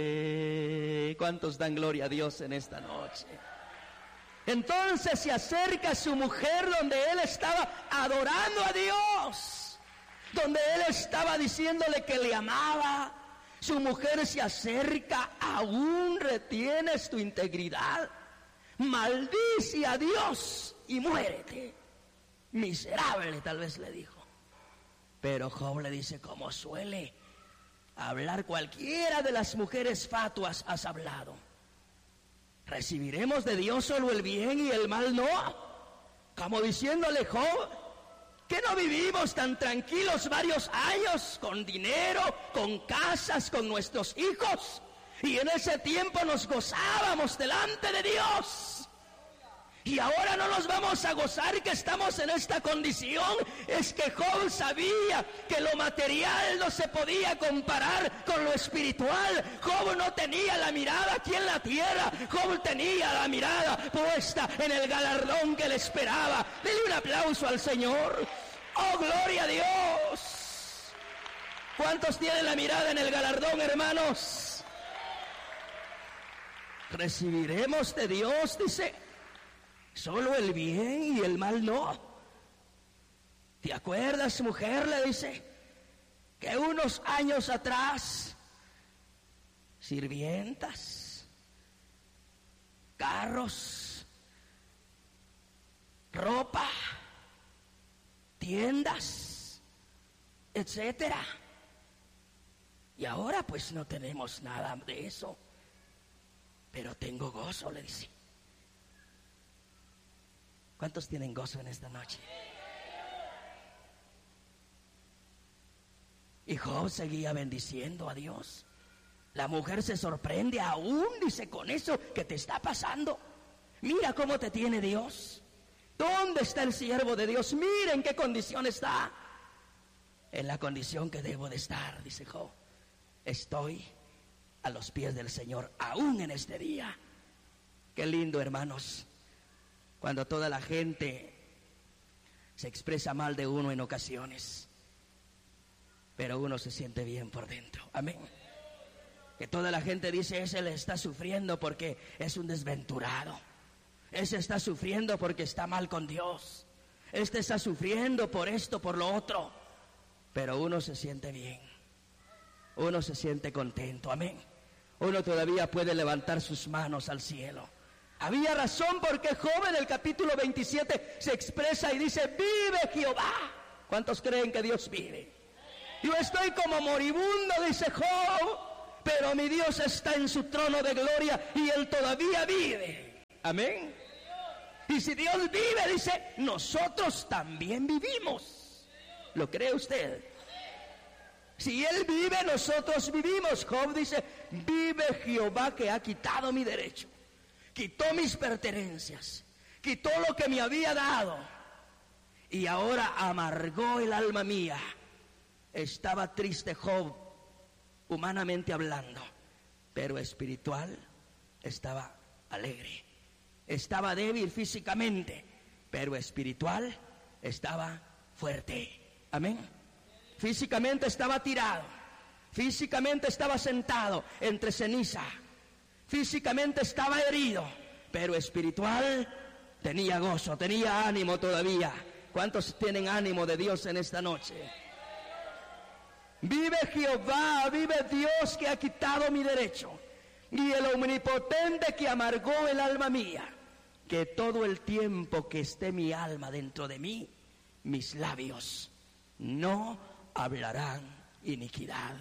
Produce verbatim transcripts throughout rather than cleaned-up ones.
¿Cuántos dan gloria a Dios en esta noche? Entonces se acerca a su mujer donde él estaba adorando a Dios, donde él estaba diciéndole que le amaba. Su mujer se acerca: ¿aún retienes tu integridad? Maldice a Dios y muérete. Miserable, tal vez le dijo. Pero Job le dice: como suele hablar cualquiera de las mujeres fatuas, has hablado. ¿Recibiremos de Dios solo el bien y el mal no? Como diciéndole: Job, ¿que no vivimos tan tranquilos varios años, con dinero, con casas, con nuestros hijos? Y en ese tiempo nos gozábamos delante de Dios. Y ahora no nos vamos a gozar que estamos en esta condición. Es que Job sabía que lo material no se podía comparar con lo espiritual. Job no tenía la mirada aquí en la tierra. Job tenía la mirada puesta en el galardón que le esperaba. Dele un aplauso al Señor. ¡Oh, gloria a Dios! ¿Cuántos tienen la mirada en el galardón, hermanos? Recibiremos de Dios, dice, solo el bien y el mal no. ¿Te acuerdas, mujer? Le dice, que unos años atrás, sirvientas, carros, ropa, tiendas, etcétera. Y ahora pues no tenemos nada de eso. Pero tengo gozo, le dice. ¿Cuántos tienen gozo en esta noche? Y Job seguía bendiciendo a Dios. La mujer se sorprende aún, dice, con eso que te está pasando. Mira cómo te tiene Dios. ¿Dónde está el siervo de Dios? Mira en qué condición está. En la condición que debo de estar, dice Job. Estoy a los pies del Señor aún en este día. Qué lindo, hermanos, cuando toda la gente se expresa mal de uno en ocasiones, pero uno se siente bien por dentro. Amén. Que toda la gente dice: ese le está sufriendo porque es un desventurado, ese está sufriendo porque está mal con Dios, este está sufriendo por esto, por lo otro. Pero uno se siente bien, uno se siente contento. Amén. Uno todavía puede levantar sus manos al cielo. Había razón porque Job en el capítulo veintisiete se expresa y dice: vive Jehová. ¿Cuántos creen que Dios vive? Yo estoy como moribundo, dice Job, pero mi Dios está en su trono de gloria y Él todavía vive. Amén. Y si Dios vive, dice, nosotros también vivimos. ¿Lo cree usted? Si Él vive, nosotros vivimos. Job dice: vive Jehová, que ha quitado mi derecho, quitó mis pertenencias, quitó lo que me había dado, y ahora amargó el alma mía. Estaba triste Job, humanamente hablando, pero espiritual estaba alegre. Estaba débil físicamente, pero espiritual estaba fuerte. Amén. Físicamente estaba tirado, físicamente estaba sentado entre ceniza, físicamente estaba herido, pero espiritual tenía gozo, tenía ánimo todavía. ¿Cuántos tienen ánimo de Dios en esta noche? Vive Jehová, vive Dios, que ha quitado mi derecho, y el omnipotente, que amargó el alma mía. Que todo el tiempo que esté mi alma dentro de mí, mis labios no hablarán iniquidad.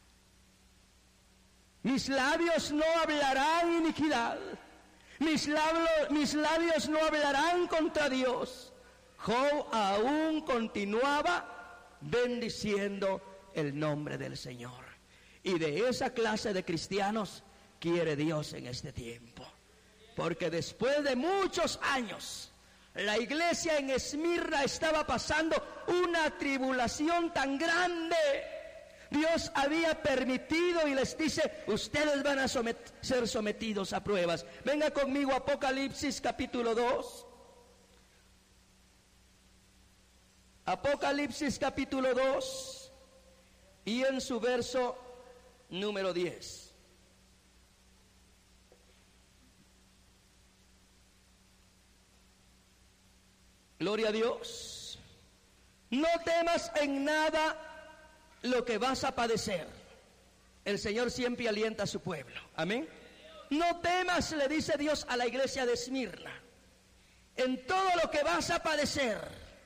Mis labios no hablarán iniquidad. Mis labios, mis labios no hablarán contra Dios. Job aún continuaba bendiciendo el nombre del Señor. Y de esa clase de cristianos quiere Dios en este tiempo. Porque después de muchos años, la iglesia en Esmirna estaba pasando una tribulación tan grande. Dios había permitido y les dice: ustedes van a somet- ser sometidos a pruebas. Venga conmigo a Apocalipsis capítulo dos. Apocalipsis capítulo dos, y en su verso número diez. Gloria a Dios. No temas en nada lo que vas a padecer. El Señor siempre alienta a su pueblo. Amén. No temas, le dice Dios a la iglesia de Esmirna, en todo lo que vas a padecer.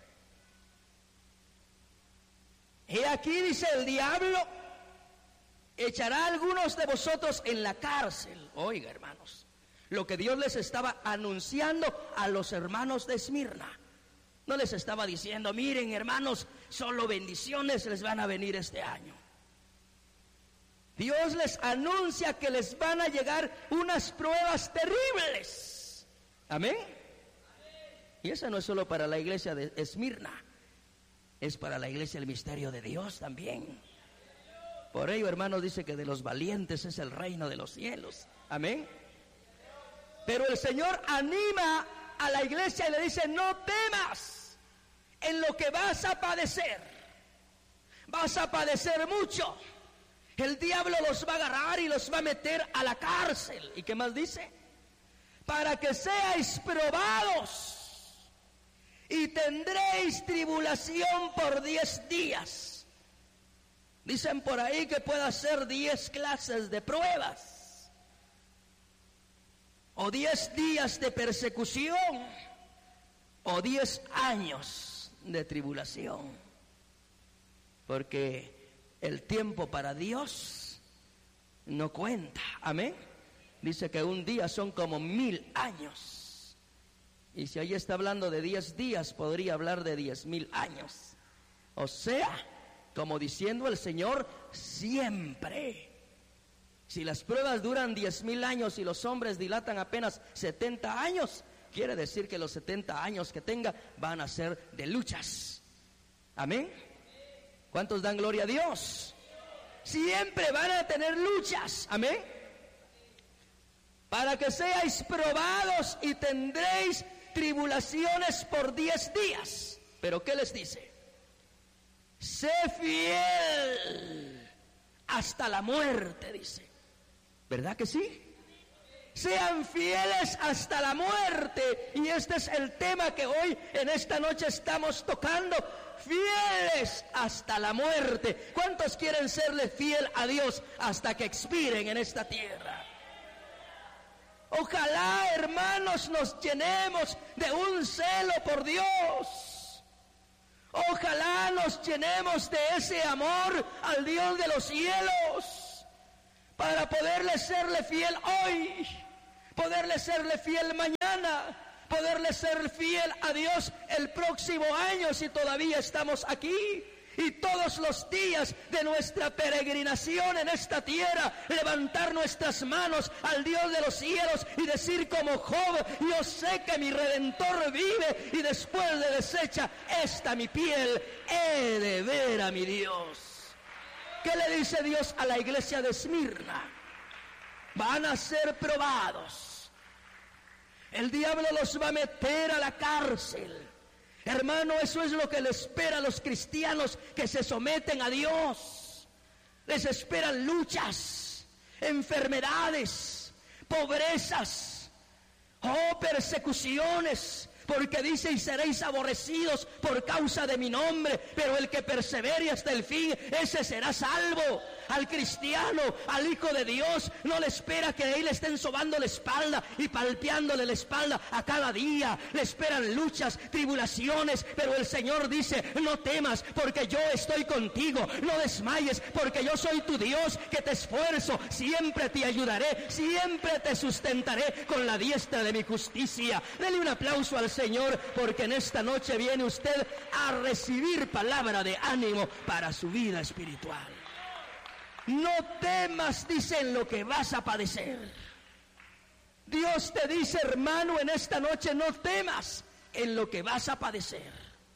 He aquí, dice, el diablo echará a algunos de vosotros en la cárcel. Oiga, hermanos, lo que Dios les estaba anunciando a los hermanos de Esmirna. No les estaba diciendo, miren, hermanos, solo bendiciones les van a venir este año. Dios les anuncia que les van a llegar unas pruebas terribles. Amén. Y esa no es solo para la iglesia de Esmirna, es para la iglesia del misterio de Dios también. Por ello, hermanos, dice que de los valientes es el reino de los cielos. Amén. Pero el Señor anima a la iglesia y le dice, no temas en lo que vas a padecer. Vas a padecer mucho. El diablo los va a agarrar y los va a meter a la cárcel. ¿Y qué más dice? Para que seáis probados y tendréis tribulación por diez días. Dicen por ahí que puede ser diez clases de pruebas o diez días de persecución o diez años de tribulación, porque el tiempo para Dios no cuenta. Amén. Dice que un día son como mil años. Y si ahí está hablando de diez días, podría hablar de diez mil años. O sea, como diciendo el Señor, siempre. Si las pruebas duran diez mil años y los hombres dilatan apenas setenta años, quiere decir que los setenta años que tenga van a ser de luchas. Amén. ¿Cuántos dan gloria a Dios? Siempre van a tener luchas. Amén. Para que seáis probados y tendréis tribulaciones por diez días. ¿Pero qué les dice? Sé fiel hasta la muerte, dice. ¿Verdad que sí? Sean fieles hasta la muerte. Y este es el tema que hoy en esta noche estamos tocando. Fieles hasta la muerte. ¿Cuántos quieren serle fiel a Dios hasta que expiren en esta tierra? Ojalá, hermanos, nos llenemos de un celo por Dios. Ojalá nos llenemos de ese amor al Dios de los cielos, para poderle serle fiel hoy, poderle serle fiel mañana, poderle ser fiel a Dios el próximo año si todavía estamos aquí. Y todos los días de nuestra peregrinación en esta tierra, levantar nuestras manos al Dios de los cielos y decir como Job: yo sé que mi Redentor vive, y después de deshecha esta mi piel, he de ver a mi Dios. ¿Qué le dice Dios a la iglesia de Esmirna? Van a ser probados. El diablo los va a meter a la cárcel. Hermano, eso es lo que le espera a los cristianos que se someten a Dios. Les esperan luchas, enfermedades, pobrezas, oh, persecuciones. Porque dice: y seréis aborrecidos por causa de mi nombre, pero el que persevere hasta el fin, ese será salvo. Al cristiano, al Hijo de Dios, no le espera que ahí le estén sobando la espalda y palpeándole la espalda a cada día. Le esperan luchas, tribulaciones, pero el Señor dice: no temas, porque yo estoy contigo. No desmayes, porque yo soy tu Dios, que te esfuerzo, siempre te ayudaré, siempre te sustentaré con la diestra de mi justicia. Dele un aplauso al Señor, porque en esta noche viene usted a recibir palabra de ánimo para su vida espiritual. No temas, dice, en lo que vas a padecer. Dios te dice, hermano, en esta noche: no temas en lo que vas a padecer.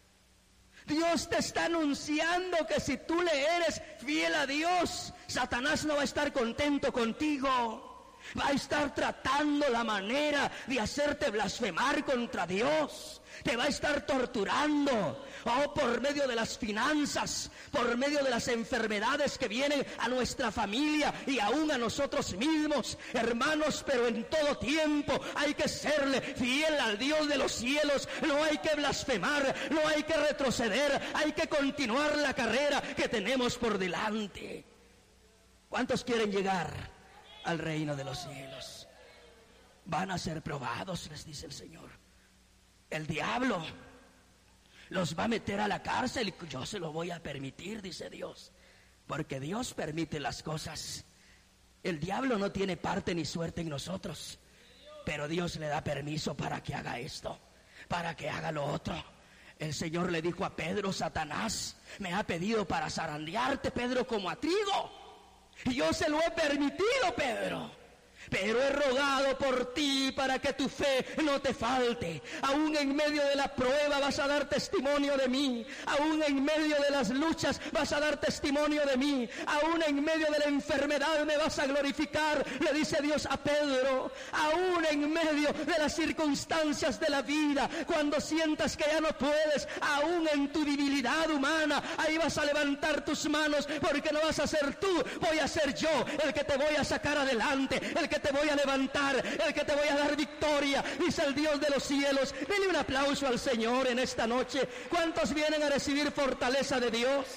Dios te está anunciando que si tú le eres fiel a Dios, Satanás no va a estar contento contigo. Va a estar tratando la manera de hacerte blasfemar contra Dios. Te va a estar torturando, oh, por medio de las finanzas, por medio de las enfermedades que vienen a nuestra familia y aún a nosotros mismos, hermanos. Pero en todo tiempo hay que serle fiel al Dios de los cielos. No hay que blasfemar, no hay que retroceder, hay que continuar la carrera que tenemos por delante. ¿Cuántos quieren llegar al reino de los cielos? Van a ser probados, les dice el Señor. El diablo los va a meter a la cárcel y yo se lo voy a permitir, dice Dios, porque Dios permite las cosas. El diablo no tiene parte ni suerte en nosotros, pero Dios le da permiso para que haga esto, para que haga lo otro. El Señor le dijo a Pedro: Satanás me ha pedido para zarandearte, Pedro, como a trigo, y yo se lo he permitido, Pedro. Pero he rogado por ti para que tu fe no te falte. Aún en medio de la prueba vas a dar testimonio de mí. Aún en medio de las luchas vas a dar testimonio de mí. Aún en medio de la enfermedad me vas a glorificar, le dice Dios a Pedro. Aún en medio de las circunstancias de la vida, cuando sientas que ya no puedes, aún en tu debilidad humana, ahí vas a levantar tus manos, porque no vas a ser tú, voy a ser yo el que te voy a sacar adelante, el que te voy a levantar, el que te voy a dar victoria, dice el Dios de los cielos. Denle un aplauso al Señor en esta noche. ¿Cuántos vienen a recibir fortaleza de Dios?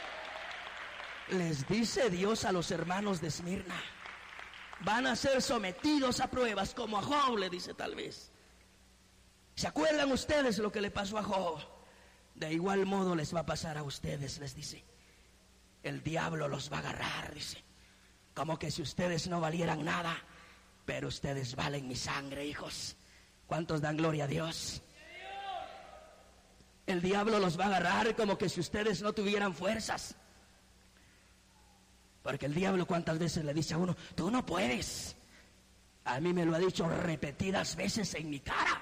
Les dice Dios a los hermanos de Esmirna: van a ser sometidos a pruebas como a Job, le dice tal vez. ¿Se acuerdan ustedes lo que le pasó a Job? De igual modo les va a pasar a ustedes, les dice. El diablo los va a agarrar, dice, como que si ustedes no valieran nada, pero ustedes valen mi sangre, hijos. ¿Cuántos dan gloria a Dios? El diablo los va a agarrar como que si ustedes no tuvieran fuerzas. Porque el diablo, ¿cuántas veces le dice a uno: tú no puedes? A mí me lo ha dicho repetidas veces en mi cara.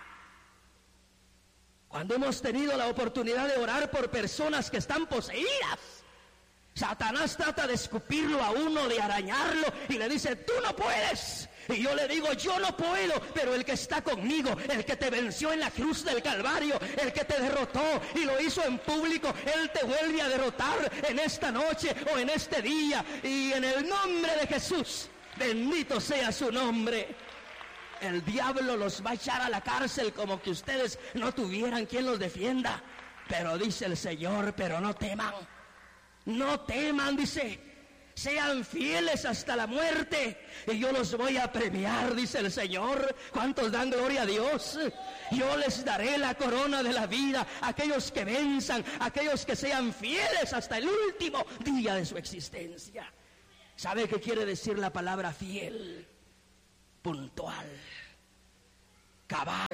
Cuando hemos tenido la oportunidad de orar por personas que están poseídas, Satanás trata de escupirlo a uno, de arañarlo, y le dice: tú no puedes. Y yo le digo: yo no puedo, pero el que está conmigo, el que te venció en la cruz del Calvario, el que te derrotó y lo hizo en público, Él te vuelve a derrotar en esta noche o en este día. Y en el nombre de Jesús, bendito sea su nombre. El diablo los va a echar a la cárcel como que ustedes no tuvieran quien los defienda. Pero dice el Señor: pero no teman. No teman, dice, sean fieles hasta la muerte y yo los voy a premiar, dice el Señor. ¿Cuántos dan gloria a Dios? Yo les daré la corona de la vida a aquellos que venzan, a aquellos que sean fieles hasta el último día de su existencia. ¿Sabe qué quiere decir la palabra fiel? Puntual, cabal.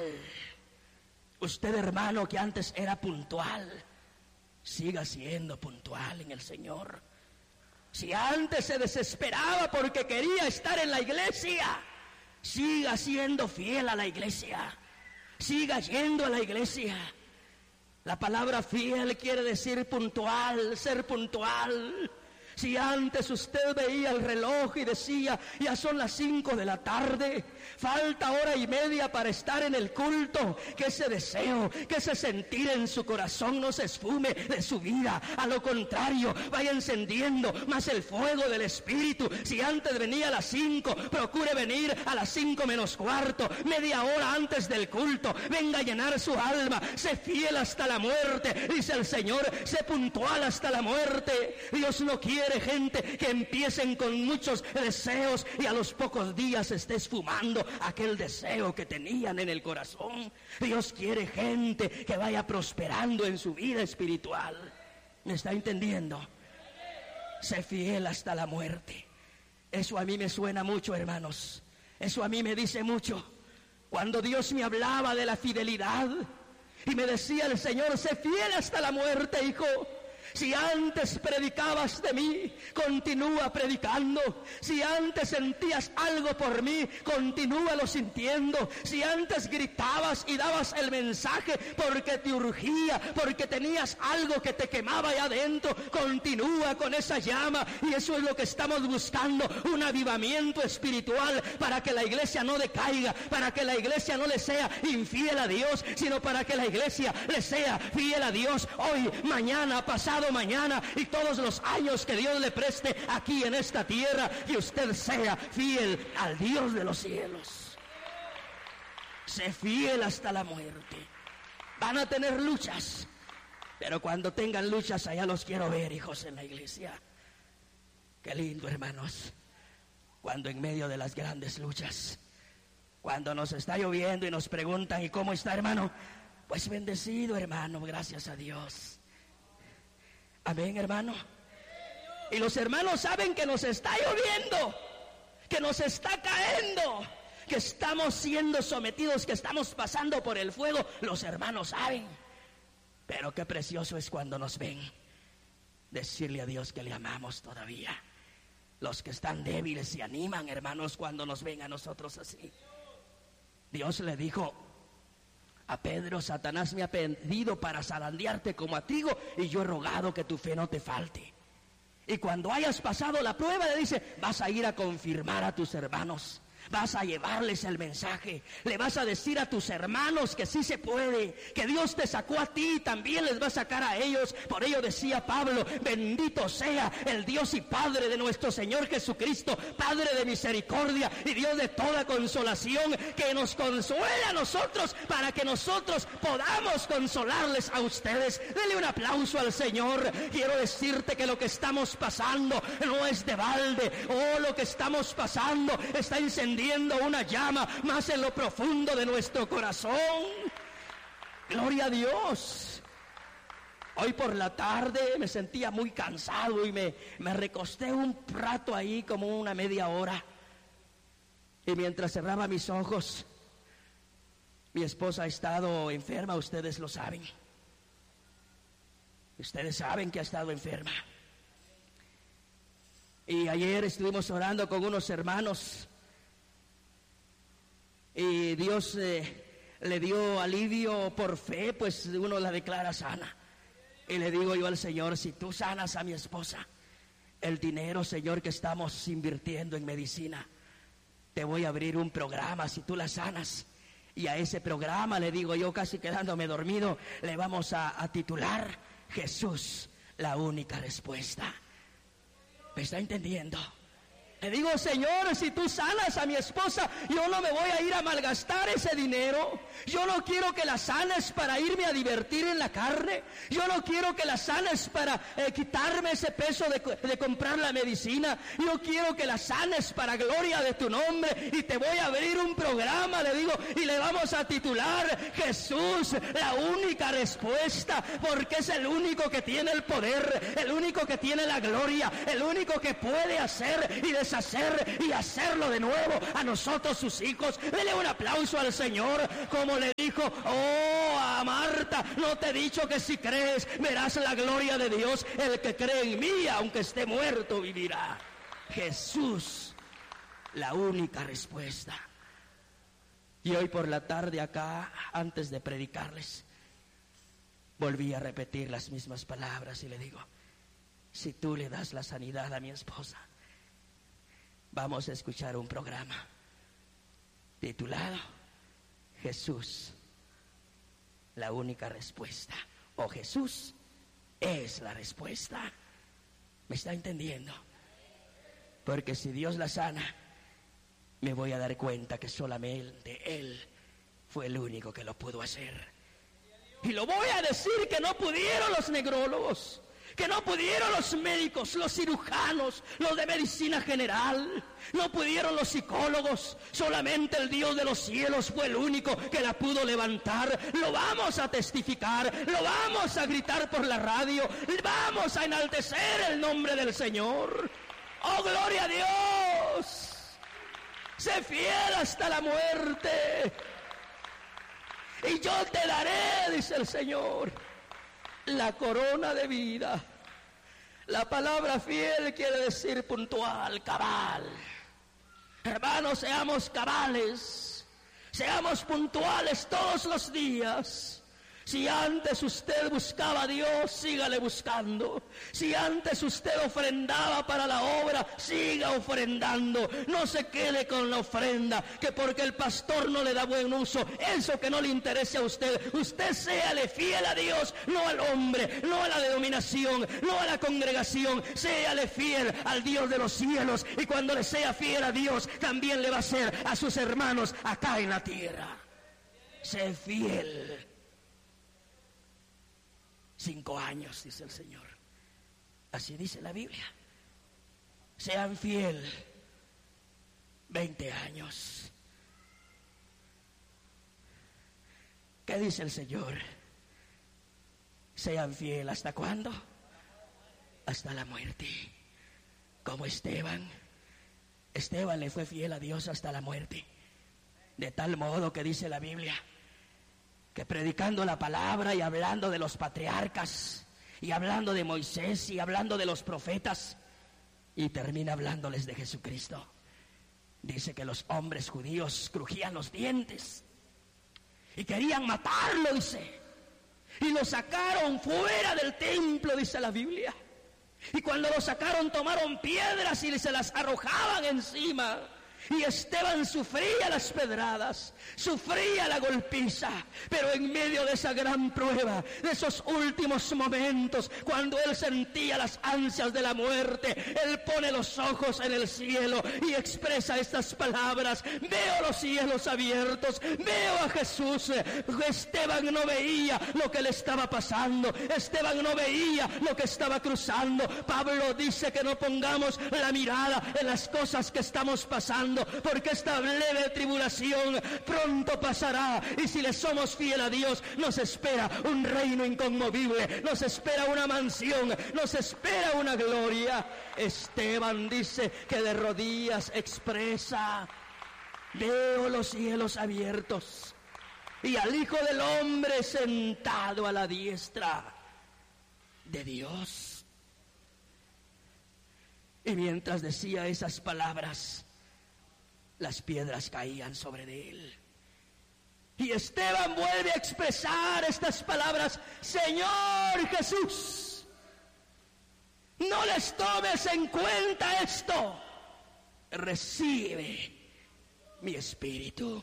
Usted, hermano, que antes era puntual, siga siendo puntual en el Señor. Si antes se desesperaba porque quería estar en la iglesia, siga siendo fiel a la iglesia. Siga yendo a la iglesia. La palabra fiel quiere decir puntual, ser puntual. Si antes usted veía el reloj y decía: ya son las cinco de la tarde, falta hora y media para estar en el culto, que ese deseo, que ese sentir en su corazón no se esfume de su vida. A lo contrario, vaya encendiendo más el fuego del Espíritu. Si antes venía a las cinco, procure venir a las cinco menos cuarto, media hora antes del culto. Venga a llenar su alma, sé fiel hasta la muerte, dice el Señor, sé puntual hasta la muerte. Dios no quiere gente que empiecen con muchos deseos y a los pocos días esté esfumando aquel deseo que tenían en el corazón. Dios quiere gente que vaya prosperando en su vida espiritual. ¿Me está entendiendo? Sé fiel hasta la muerte. Eso a mí me suena mucho, hermanos. Eso a mí me dice mucho. Cuando Dios me hablaba de la fidelidad y me decía el Señor: sé fiel hasta la muerte, hijo. Si antes predicabas de mí, continúa predicando. Si antes sentías algo por mí, continúalo sintiendo. Si antes gritabas y dabas el mensaje porque te urgía, porque tenías algo que te quemaba allá adentro, continúa con esa llama. Y eso es lo que estamos buscando, un avivamiento espiritual para que la iglesia no decaiga, para que la iglesia no le sea infiel a Dios, sino para que la iglesia le sea fiel a Dios hoy, mañana, pasado mañana y todos los años que Dios le preste aquí en esta tierra, que usted sea fiel al Dios de los cielos. Sé fiel hasta la muerte. Van a tener luchas, pero cuando tengan luchas allá los quiero ver, hijos, en la iglesia. Qué lindo, hermanos, cuando en medio de las grandes luchas, cuando nos está lloviendo y nos preguntan: ¿y cómo está, hermano? Pues bendecido, hermano, gracias a Dios. Amén, hermano. Y los hermanos saben que nos está lloviendo, que nos está cayendo, que estamos siendo sometidos, que estamos pasando por el fuego. Los hermanos saben. Pero qué precioso es cuando nos ven decirle a Dios que le amamos todavía. Los que están débiles se animan, hermanos, cuando nos ven a nosotros así. Dios le dijo a Pedro: Satanás me ha pedido para zarandearte como a trigo, y yo he rogado que tu fe no te falte. Y cuando hayas pasado la prueba, le dice: vas a ir a confirmar a tus hermanos, vas a llevarles el mensaje, le vas a decir a tus hermanos que sí se puede, que Dios te sacó a ti y también les va a sacar a ellos. Por ello decía Pablo: bendito sea el Dios y Padre de nuestro Señor Jesucristo, Padre de misericordia y Dios de toda consolación, que nos consuele a nosotros para que nosotros podamos consolarles a ustedes. Dele un aplauso al Señor. Quiero decirte que lo que estamos pasando no es de balde. Oh, lo que estamos pasando está encendiendo una llama más en lo profundo de nuestro corazón. Gloria a Dios. Hoy por la tarde me sentía muy cansado y me, me recosté un rato ahí, como una media hora. Y mientras cerraba mis ojos, mi esposa ha estado enferma, ustedes lo saben. Ustedes saben que ha estado enferma. Y ayer estuvimos orando con unos hermanos y Dios eh, le dio alivio por fe, pues uno la declara sana. Y le digo yo al Señor: si tú sanas a mi esposa, el dinero, Señor, que estamos invirtiendo en medicina, te voy a abrir un programa si tú la sanas. Y a ese programa, le digo yo, casi quedándome dormido, le vamos a, a titular: Jesús, la única respuesta. ¿Me está entendiendo? Le digo: Señor, si tú sanas a mi esposa, yo no me voy a ir a malgastar ese dinero. Yo no quiero que la sanes para irme a divertir en la carne. Yo no quiero que la sanes para eh, quitarme ese peso de, de comprar la medicina. Yo quiero que la sanes para gloria de tu nombre. Y te voy a abrir un programa, le digo, y le vamos a titular: Jesús, la única respuesta, porque es el único que tiene el poder, el único que tiene la gloria, el único que puede hacer y deshacer y hacerlo de nuevo a nosotros, sus hijos. Dele un aplauso al Señor, como le dijo: oh, a Marta, no te he dicho que si crees verás la gloria de Dios. El que cree en mí, aunque esté muerto, vivirá. Jesús, la única respuesta. Y hoy por la tarde acá, antes de predicarles, volví a repetir las mismas palabras y le digo: si tú le das la sanidad a mi esposa, vamos a escuchar un programa titulado Jesús, la única respuesta, o Jesús es la respuesta. ¿Me está entendiendo? Porque si Dios la sana, me voy a dar cuenta que solamente Él fue el único que lo pudo hacer. Y lo voy a decir que no pudieron los negrólogos, que no pudieron los médicos, los cirujanos, los de medicina general, no pudieron los psicólogos. Solamente el Dios de los cielos fue el único que la pudo levantar. Lo vamos a testificar, lo vamos a gritar por la radio, vamos a enaltecer el nombre del Señor. ¡Oh, gloria a Dios! Sé fiel hasta la muerte, y yo te daré, dice el Señor, la corona de vida. La palabra fiel quiere decir puntual, cabal. Hermanos, seamos cabales, seamos puntuales todos los días. Si antes usted buscaba a Dios, sígale buscando. Si antes usted ofrendaba para la obra, siga ofrendando. No se quede con la ofrenda, que porque el pastor no le da buen uso, eso que no le interese a usted. Usted séale fiel a Dios, no al hombre, no a la denominación, no a la congregación. Séale fiel al Dios de los cielos. Y cuando le sea fiel a Dios, también le va a ser a sus hermanos acá en la tierra. Sé fiel. Cinco años, dice el Señor. Así dice la Biblia. Sean fiel. Veinte años. ¿Qué dice el Señor? Sean fiel. ¿Hasta cuándo? Hasta la muerte. Como Esteban. Esteban le fue fiel a Dios hasta la muerte. De tal modo que dice la Biblia, que predicando la palabra y hablando de los patriarcas, y hablando de Moisés, y hablando de los profetas, y termina hablándoles de Jesucristo. Dice que los hombres judíos crujían los dientes, y querían matarlo, dice, y lo sacaron fuera del templo, dice la Biblia. Y cuando lo sacaron, tomaron piedras y se las arrojaban encima. Y Esteban sufría las pedradas, sufría la golpiza, pero en medio de esa gran prueba, de esos últimos momentos, cuando él sentía las ansias de la muerte, él pone los ojos en el cielo y expresa estas palabras: veo los cielos abiertos, veo a Jesús. Esteban no veía lo que le estaba pasando, Esteban no veía lo que estaba cruzando. Pablo dice que no pongamos la mirada en las cosas que estamos pasando, porque esta leve tribulación pronto pasará, y si le somos fiel a Dios, nos espera un reino inconmovible, nos espera una mansión, nos espera una gloria. Esteban dice que de rodillas expresa: veo los cielos abiertos y al Hijo del Hombre sentado a la diestra de Dios. Y mientras decía esas palabras, las piedras caían sobre de él. Y Esteban vuelve a expresar estas palabras: Señor Jesús, no les tomes en cuenta esto, recibe mi espíritu.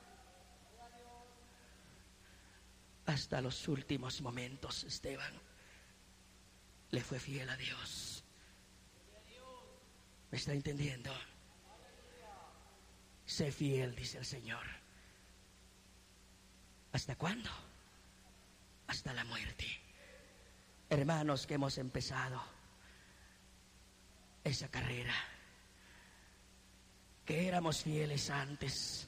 Hasta los últimos momentos Esteban le fue fiel a Dios. ¿Me está entendiendo? Sé fiel, dice el Señor. ¿Hasta cuándo? Hasta la muerte. Hermanos, que hemos empezado esa carrera, que éramos fieles antes,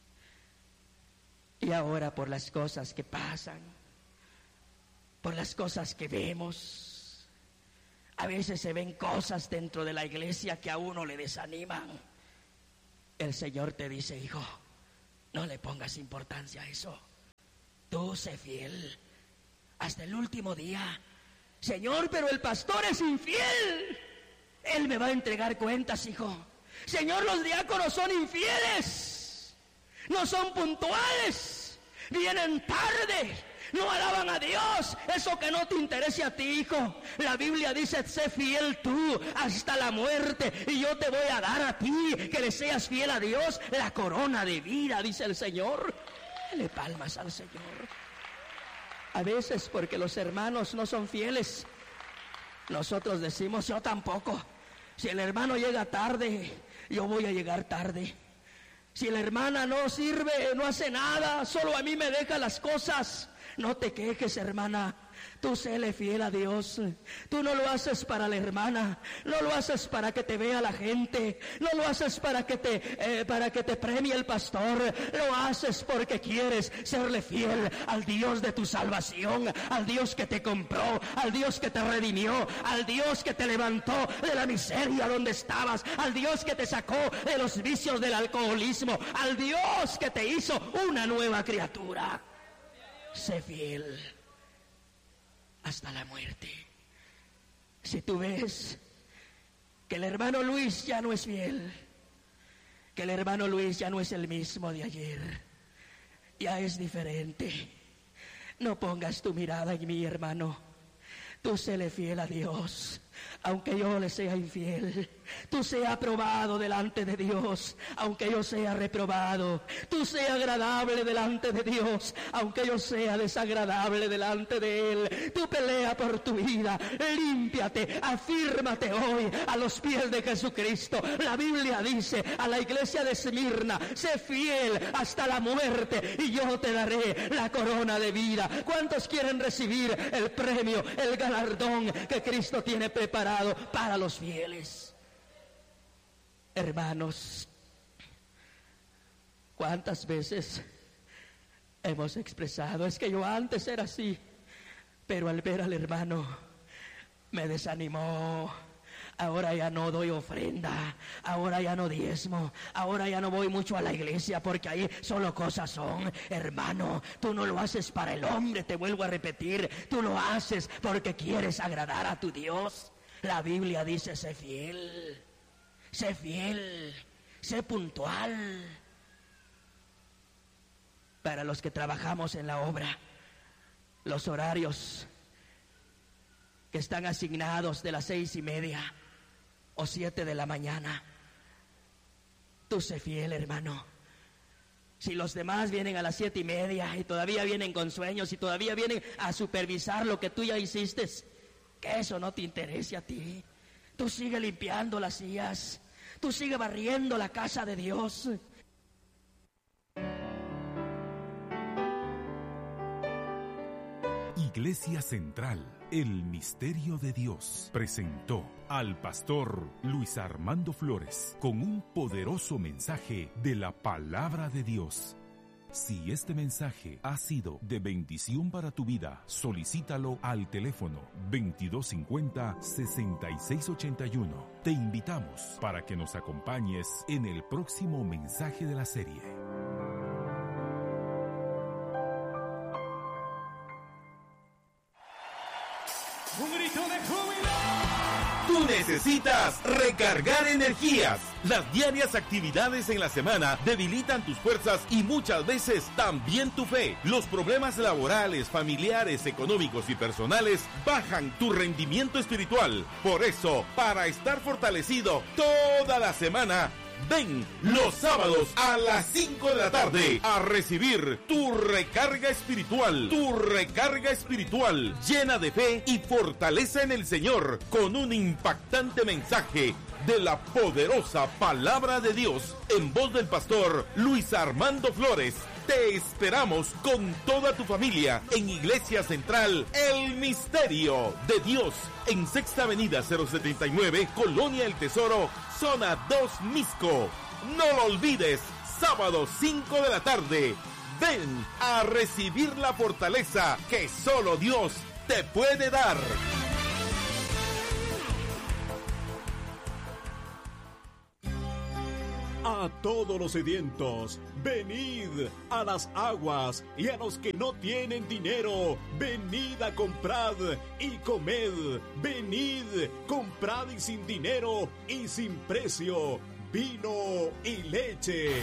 y ahora por las cosas que pasan, por las cosas que vemos, a veces se ven cosas dentro de la iglesia que a uno le desaniman. El Señor te dice: hijo, no le pongas importancia a eso. Tú sé fiel hasta el último día. Señor, pero el pastor es infiel. Él me va a entregar cuentas, hijo. Señor, los diáconos son infieles, no son puntuales, vienen tarde, no alaban a Dios. Eso que no te interese a ti, hijo. La Biblia dice: sé fiel tú hasta la muerte, y yo te voy a dar a ti, que le seas fiel a Dios, la corona de vida, dice el Señor. Dale palmas al Señor. A veces, porque los hermanos no son fieles, nosotros decimos: yo tampoco. Si el hermano llega tarde, yo voy a llegar tarde. Si la hermana no sirve, no hace nada, solo a mí me deja las cosas. No te quejes, hermana. Tú séle fiel a Dios. Tú no lo haces para la hermana, no lo haces para que te vea la gente, no lo haces para que te eh, para que te premie el pastor. Lo haces porque quieres serle fiel al Dios de tu salvación, al Dios que te compró, al Dios que te redimió, al Dios que te levantó de la miseria donde estabas, al Dios que te sacó de los vicios del alcoholismo, al Dios que te hizo una nueva criatura. Sé fiel hasta la muerte. Si tú ves que el hermano Luis ya no es fiel, que el hermano Luis ya no es el mismo de ayer, ya es diferente, no pongas tu mirada en mí, hermano. Tú séle fiel a Dios, aunque yo le sea infiel. Tú sea aprobado delante de Dios, aunque yo sea reprobado. Tú sea agradable delante de Dios, aunque yo sea desagradable delante de Él. Tú pelea por tu vida, límpiate, afírmate hoy a los pies de Jesucristo. La Biblia dice a la iglesia de Esmirna: sé fiel hasta la muerte y yo te daré la corona de vida. ¿Cuántos quieren recibir el premio, el galardón que Cristo tiene preparado para los fieles? Hermanos, ¿cuántas veces hemos expresado: es que yo antes era así, pero al ver al hermano me desanimó, ahora ya no doy ofrenda, ahora ya no diezmo, ahora ya no voy mucho a la iglesia porque ahí solo cosas son? Hermano, tú no lo haces para el hombre, te vuelvo a repetir, tú lo haces porque quieres agradar a tu Dios. La Biblia dice: sé fiel, sé fiel, sé puntual. Para los que trabajamos en la obra, los horarios que están asignados de las seis y media o siete de la mañana, tú sé fiel, hermano. Si los demás vienen a las siete y media y todavía vienen con sueños y todavía vienen a supervisar lo que tú ya hiciste, que eso no te interese a ti. Tú sigue limpiando las sillas, tú sigue barriendo la casa de Dios. Iglesia Central, el Misterio de Dios, presentó al pastor Luis Armando Flores con un poderoso mensaje de la Palabra de Dios. Si este mensaje ha sido de bendición para tu vida, solicítalo al teléfono veintidós cincuenta, sesenta y seis ochenta y uno. Te invitamos para que nos acompañes en el próximo mensaje de la serie. ¡Un grito de júbilo! Tú necesitas recargar energías. Las diarias actividades en la semana debilitan tus fuerzas y muchas veces también tu fe. Los problemas laborales, familiares, económicos y personales bajan tu rendimiento espiritual. Por eso, para estar fortalecido toda la semana, ven los sábados a las cinco de la tarde a recibir tu recarga espiritual, tu recarga espiritual llena de fe y fortaleza en el Señor, con un impactante mensaje de la poderosa Palabra de Dios en voz del pastor Luis Armando Flores. Te esperamos con toda tu familia en Iglesia Central, el Misterio de Dios, en Sexta Avenida cero setenta y nueve, Colonia El Tesoro, Zona dos, Misco. No lo olvides, sábado cinco de la tarde. Ven a recibir la fortaleza que solo Dios te puede dar. A todos los sedientos, venid a las aguas, y a los que no tienen dinero, venid a comprad y comed. Venid, comprad y sin dinero y sin precio, vino y leche.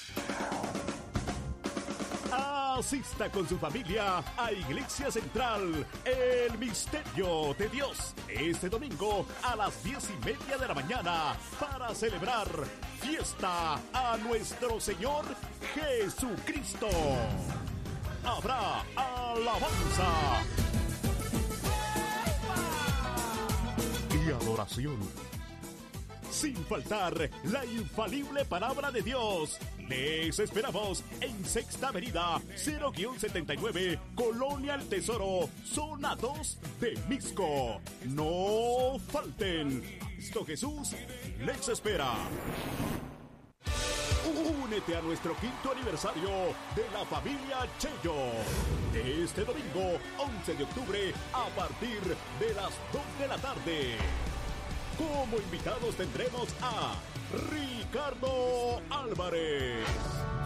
Asista con su familia a Iglesia Central, el Misterio de Dios, este domingo a las diez y media de la mañana, para celebrar fiesta a nuestro Señor Jesucristo. Habrá alabanza y adoración. Sin faltar la infalible palabra de Dios. Les esperamos en Sexta Avenida cero setenta y nueve, Colonia El Tesoro, Zona dos de Misco. No falten. Cristo Jesús les espera. Únete a nuestro quinto aniversario de la familia Chello. Este domingo, once de octubre, a partir de las dos de la tarde. Como invitados tendremos a Ricardo Álvarez,